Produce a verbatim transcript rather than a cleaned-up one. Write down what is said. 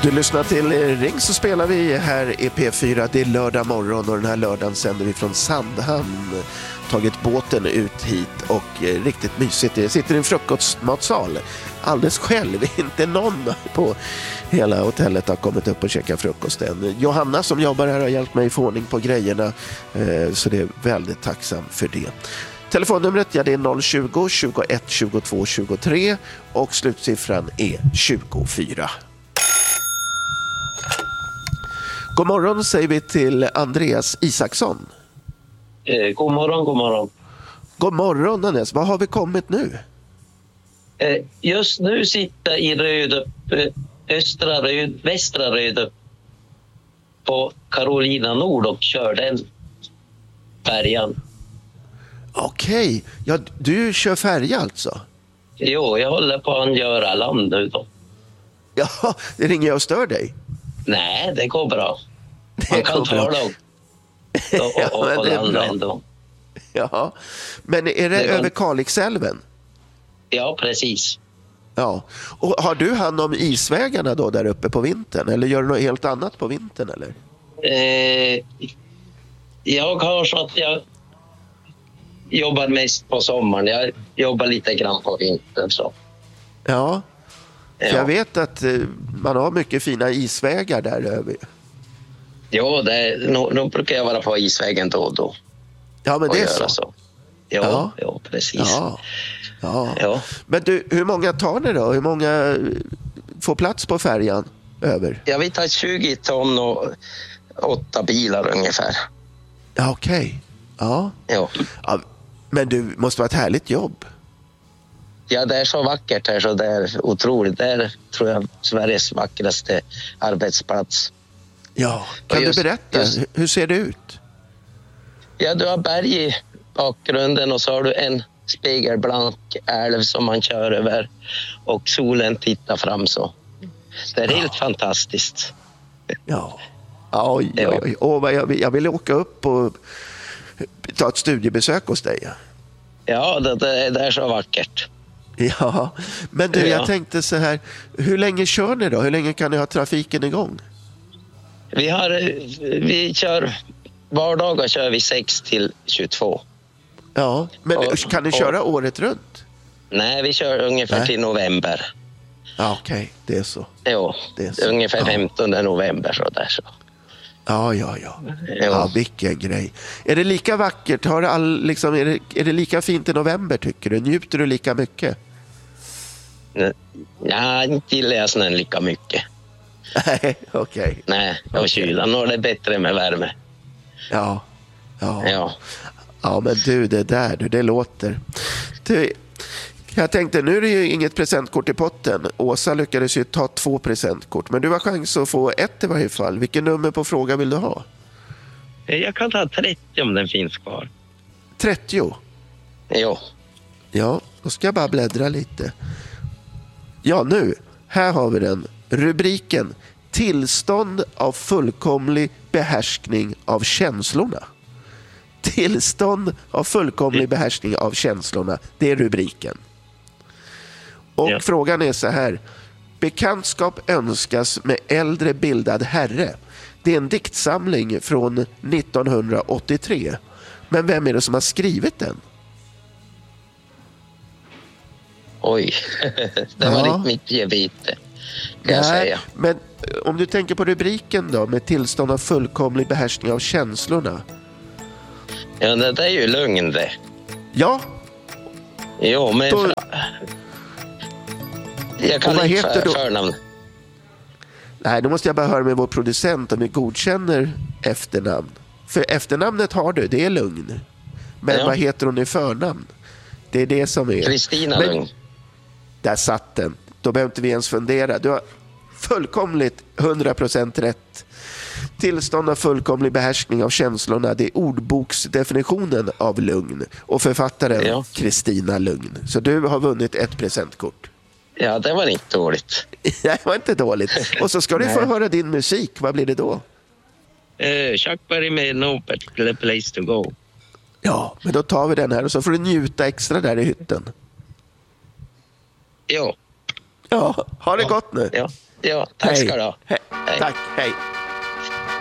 Du lyssnar till Ring så spelar vi här i P fyra. Det är lördag morgon och den här lördagen sänder vi från Sandhamn. Tagit båten ut hit och eh, riktigt mysigt. Jag sitter i en frukostmatsal alldeles själv. Inte någon på hela hotellet har kommit upp och käkat frukosten. Johanna som jobbar här har hjälpt mig få ordning på grejerna, eh, så det är väldigt tacksam för det. Telefonnumret, ja, det är noll tjugo, tjugoett, tjugotvå, tjugotre och slutsiffran är tjugofyra. God morgon säger vi till Andreas Isaksson. Eh, god morgon, god morgon. God morgon Andreas, vad har vi kommit nu? Eh, just nu sitter i Rödup, eh, östra Röd, västra Rödup på Carolina Nord och kör den färjan. Okej, ja, du kör färja alltså? Jo, jag håller på att göra land nu då. Ja, det ringer jag och stör dig. Nej, det går bra. Det Man kan går bra. tala och, och, Ja, och, men och det är landa bra. ändå. Ja, men är det, Det var- över Kalixälven? Ja, precis. Ja, och har du hand om isvägarna då där uppe på vintern? Eller gör du något helt annat på vintern eller? Eh, jag har så att jag jobbar mest på sommaren. Jag jobbar lite grann på vintern så. Ja, för Ja. jag vet att eh, man har mycket fina isvägar där över. Jo, det är, nu, nu brukar jag vara på isvägen då och då. Ja, men Och det är göra så. så. Jo, Ja. jo, precis. Ja, ja. Ja. Men du, hur många tar ni då? Hur många eh, får plats på färjan över? Ja, vi tar tjugo ton och åtta bilar ungefär. Ja, okej. Ja. Jo. Ja. Men du, måste vara ett härligt jobb. Ja, det är så vackert här så det är otroligt. Det är, tror jag, Sveriges vackraste arbetsplats. Ja, kan Ja, just- du berätta? just- Hur- Hur ser det ut? Ja, du har berg i bakgrunden och så har du en spegelblank älv som man kör över och solen tittar fram så. Det är helt fantastiskt. Ja. Oj, oj, oj. Åh, vad jag, vill, jag vill åka upp och ta ett studiebesök hos dig. Ja, det, det, det är så vackert. Ja, men du, Ja. jag tänkte så här. Hur länge kör ni då? Hur länge kan ni ha trafiken igång? Vi, har, vi kör, vardagar kör vi sex till tjugotvå. Ja, men Och- kan ni och- köra året runt? Nej, vi kör ungefär Nej. till november. Ja, okej, det är så. Jo, Det är så. ungefär Ja. femtonde november så där så. Ja, ja, ja. Jo. Ja, vilken grej. Är det lika vackert? Har det all, liksom, är, det, är det lika fint i november tycker du? Njuter du lika mycket? Ja, inte gillar jag snön lika mycket. Nej, okej. Nej, och Okej. kylan, nu är det bättre med värme. Ja. Ja. Ja. Ja, men du, det där, du, det låter. Du, jag tänkte, nu är det ju inget presentkort i potten. Åsa lyckades ju ta två presentkort, men du har chans att få ett i varje fall. Vilken nummer på fråga vill du ha? Jag kan ta trettio om den finns kvar. trettio. Jo. Ja, då ska jag bara bläddra lite. Ja, nu. Här har vi den. Rubriken: Tillstånd av fullkomlig behärskning av känslorna. Tillstånd av fullkomlig behärskning av känslorna. Det är rubriken. Och Ja. frågan är så här. Bekantskap önskas med äldre bildad herre. Det är en diktsamling från nittonhundraåttiotre. Men vem är det som har skrivit den? Oj, det var Ja. inte mitt gebite, kan jag säga. Men om du tänker på rubriken då, med tillstånd av fullkomlig behärskning av känslorna. Ja, det, det är ju lugn det. Ja, Jo, men... Då- Fra... Jag kan Och vad inte heter för, du? förnamn. nej, då måste jag bara höra med vår producent om ni godkänner efternamn. För efternamnet har du, det är Lugn. Men Ja. vad heter hon i förnamn? Det är det som är. Kristina Men- Lugn. Där satt den. Då behöver inte vi ens fundera. Du har fullkomligt hundra procent rätt. Tillstånd av fullkomlig behärskning av känslorna, det är ordboksdefinitionen av lugn. Och författaren Ja. Kristina Lugn. Så du har vunnit ett presentkort. Ja, det var inte dåligt. Det var inte dåligt. Och så ska du få Nej. höra din musik. Vad blir det då? Uh, Chuck Berry med No Particular Place to Go. Ja, men då tar vi den här och så får du njuta extra där i hytten. Jo. Ja, ha det Ja. gott nu. Ja, ja tack Hej. ska du ha. Hej. Hej. Tack, hej.